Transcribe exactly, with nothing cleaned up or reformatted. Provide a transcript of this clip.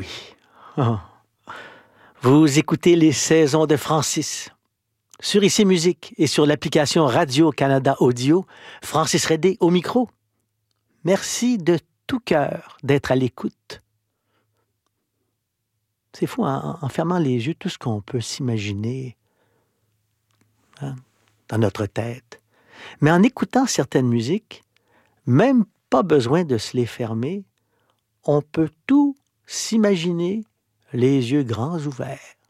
oui. Oh. Vous écoutez les saisons de Francis. Sur Ici Musique et sur l'application Radio-Canada Audio, Francis Redé au micro. Merci de tout cœur d'être à l'écoute. C'est fou, hein? En fermant les yeux, tout ce qu'on peut s'imaginer, hein, dans notre tête. Mais en écoutant certaines musiques, même pas besoin de se les fermer, on peut tout s'imaginer les yeux grands ouverts.